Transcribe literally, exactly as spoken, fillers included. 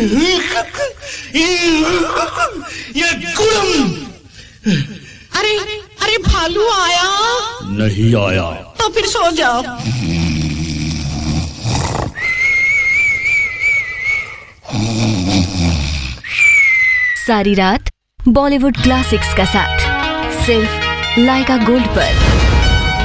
ये गुड़म। अरे अरे भालू आया? नहीं आया। तो फिर सो जाओ। सारी रात बॉलीवुड क्लासिक्स का साथ सिर्फ लाइका गोल्ड पर।